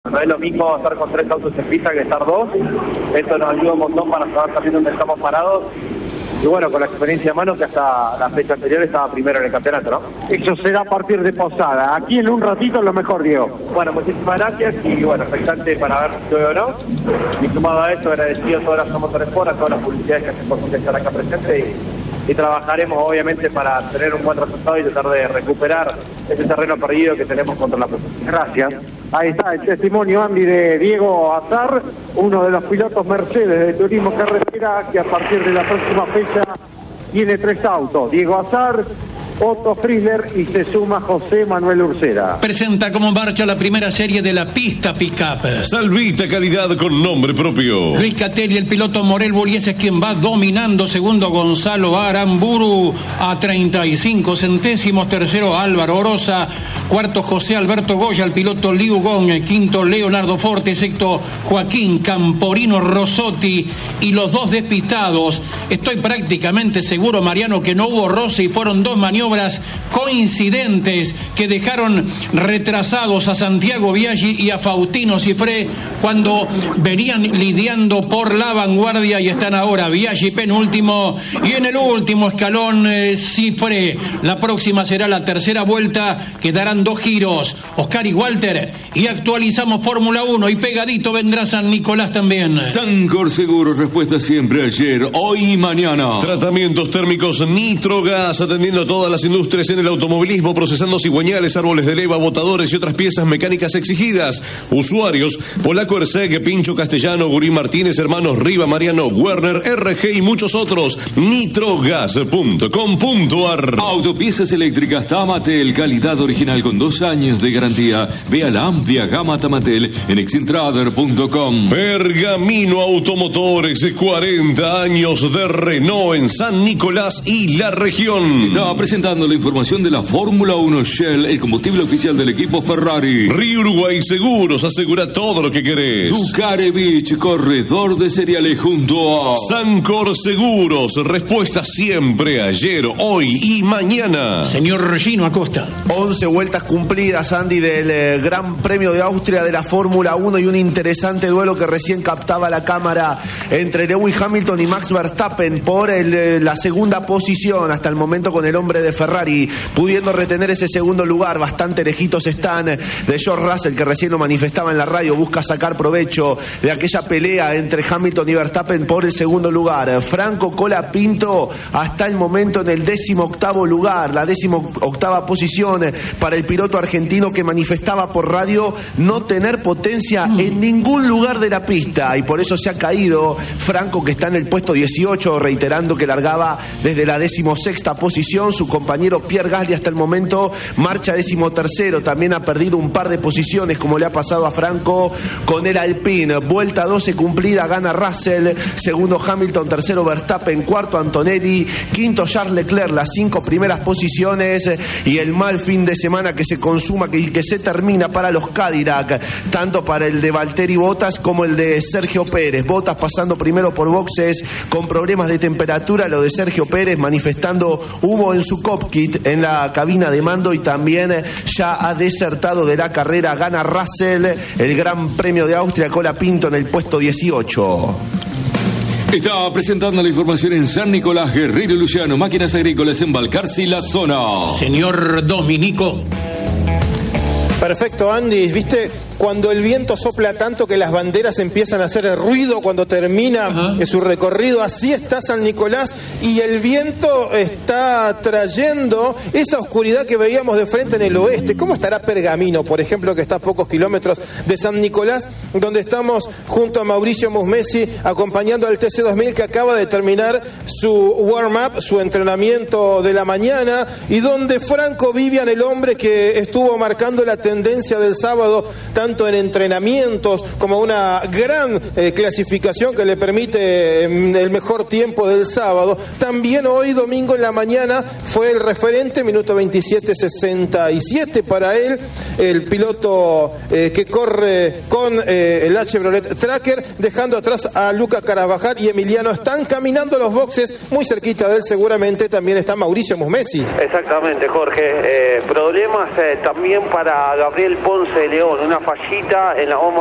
No es lo mismo estar con 3 autos en pista que estar 2. Esto nos ayuda un montón para saber también dónde estamos parados. Y bueno, con la experiencia de mano que hasta la fecha anterior estaba primero en el campeonato, ¿no? Eso será a partir de Posada. Aquí en un ratito lo mejor, Diego. Bueno, muchísimas gracias y bueno, expectante para ver si o no. Y sumado a eso, agradecido a todas las motores por a todas las publicidades que hacen posible estar acá presente y trabajaremos obviamente para tener un buen resultado y tratar de recuperar ese terreno perdido que tenemos contra la puerta. Gracias. Ahí está el testimonio, Andy, de Diego Azar, uno de los pilotos Mercedes de Turismo Carretera, que a partir de la próxima fecha tiene 3 autos. Diego Azar, Otto Friedler y se suma José Manuel Ursera. Presenta como marcha la primera serie de la pista Pickup. Salvita calidad con nombre propio. Luis Catelli, el piloto Morel Buries es quien va dominando. Segundo Gonzalo Aramburu a 35 centésimos. Tercero Álvaro Orosa. Cuarto José Alberto Goya, el piloto Liu Gong. Quinto Leonardo Forte. Sexto Joaquín Camporino Rosotti. Y los 2 despistados. Estoy prácticamente seguro, Mariano, que no hubo roce y fueron 2 maniobras coincidentes que dejaron retrasados a Santiago Biaggi y a Faustino Cifré cuando venían lidiando por la vanguardia, y están ahora Biaggi penúltimo y en el último escalón Cifré. La próxima será la tercera vuelta, quedarán 2 giros, Oscar y Walter, y actualizamos Fórmula 1 y pegadito vendrá San Nicolás también. Sancor Seguros, respuesta siempre ayer, hoy y mañana. Tratamientos térmicos Nitrogas, atendiendo a todas las industrias en el automovilismo, procesando cigüeñales, árboles de leva, botadores y otras piezas mecánicas exigidas. Usuarios: Polaco Erceg, Pincho Castellano, Gurí Martínez, Hermanos Riva, Mariano Werner, RG y muchos otros. Nitrogas.com.ar. Autopiezas eléctricas Tamatel, calidad original con 2 años de garantía. Vea la amplia gama Tamatel en exintrader.com. Pergamino Automotores, 40 años de Renault en San Nicolás y la región. Está presentando la información de la Fórmula 1 Shell, el combustible oficial del equipo Ferrari. Río Uruguay Seguros, asegura todo lo que querés. Ducarevich, corredor de cereales junto a Sancor Seguros, respuesta siempre ayer, hoy y mañana. Señor Regino Acosta. 11 vueltas cumplidas, Andy, del Gran Premio de Austria de la Fórmula 1 y un interesante duelo que recién captaba la cámara entre Lewis Hamilton y Max Verstappen por la segunda posición hasta el momento, con el hombre de Ferrari pudiendo retener ese segundo lugar. Bastante lejitos están de George Russell, que recién lo manifestaba en la radio, busca sacar provecho de aquella pelea entre Hamilton y Verstappen por el segundo lugar. Franco Colapinto hasta el momento en el 18º lugar, la 18ª posición para el piloto argentino, que manifestaba por radio no tener potencia en ningún lugar de la pista, y por eso se ha caído Franco, que está en el puesto 18, reiterando que largaba desde la 16ª posición. Su compañero Pierre Gasly hasta el momento marcha 13º, también ha perdido un par de posiciones, como le ha pasado a Franco con el Alpine. Vuelta 12 cumplida, gana Russell, segundo Hamilton, tercero Verstappen, cuarto Antonelli, quinto Charles Leclerc, las 5 primeras posiciones, y el mal fin de semana que se consuma, que se termina para los Cadillac, tanto para el de Valtteri Bottas como el de Sergio Pérez. Bottas pasando primero por boxes con problemas de temperatura, lo de Sergio Pérez manifestando humo en su cockpit, en la cabina de mando, y también ya ha desertado de la carrera. Gana Russell el Gran Premio de Austria, Colapinto en el puesto 18. Está presentando la información en San Nicolás, Guerrero Luciano, máquinas agrícolas en Balcarce y la zona. Señor Dominico. Perfecto, Andy. ¿Viste cuando el viento sopla tanto que las banderas empiezan a hacer el ruido cuando termina su recorrido? Así está San Nicolás, y el viento está trayendo esa oscuridad que veíamos de frente en el oeste. ¿Cómo estará Pergamino, por ejemplo, que está a pocos kilómetros de San Nicolás, donde estamos junto a Mauricio Musmesi acompañando al TC2000, que acaba de terminar su warm-up, su entrenamiento de la mañana, y donde Franco Vivian, el hombre que estuvo marcando la tendencia del sábado, tanto en entrenamientos como una gran clasificación que le permite el mejor tiempo del sábado, también hoy domingo en la mañana fue el referente, minuto 27:67 para él, el piloto que corre con el Chevrolet Tracker, dejando atrás a Luca Carabajal y Emiliano. Están caminando los boxes, muy cerquita de él seguramente también está Mauricio Musmesi. Exactamente, Jorge. Problemas también para Gabriel Ponce de León, una fallita en la